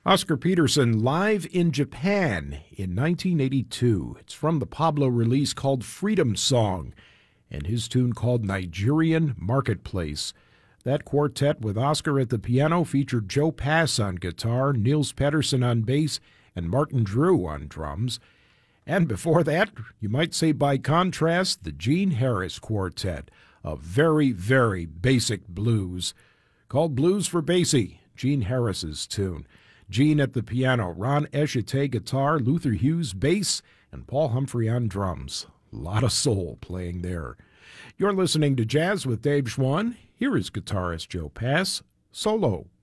Oscar Peterson live in Japan in 1982. It's from the Pablo release called Freedom Song and his tune called Nigerian Marketplace. That quartet with Oscar at the piano featured Joe Pass on guitar, Niels Pedersen on bass, and Martin Drew on drums. And before that, you might say by contrast, the Gene Harris Quartet, a very, very basic blues, called Blues for Basie, Gene Harris's tune. Gene at the piano, Ron Eshite guitar, Luther Hughes bass, and Paul Humphrey on drums. A lot of soul playing there. You're listening to Jazz with Dave Schwann. Here is guitarist Joe Pass, solo.